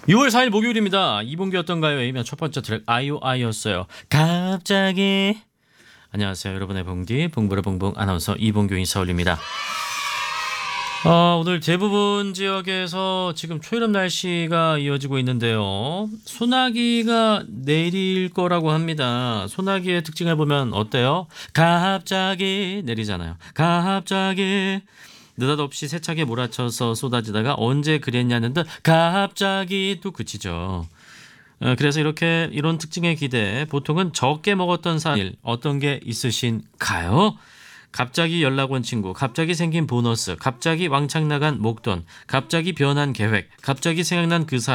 6월 4일 목요일입니다. 이봉규 어떤가요? A면 첫 번째 트랙 IOI였어요. 갑자기. 안녕하세요. 여러분의 봉디 봉부르 봉봉 아나운서 이봉규 인사 올립니다. 오늘 대부분 지역에서 지금 초여름 날씨가 이어지고 있는데요. 소나기가 내릴 거라고 합니다. 소나기의 특징을 보면 어때요? 갑자기 내리잖아요. 갑자기 느닷없이 세차게 몰아쳐서 쏟아지다가 언제 그랬냐는 듯 갑자기 또 그치죠. 그래서 이런 특징에 기대 보통은 적게 먹었던 일 어떤 게 있으신가요? 갑자기 연락 온 친구, 갑자기 생긴 보너스, 갑자기 왕창 나간 목돈, 갑자기 변한 계획, 갑자기 생각난 그 사람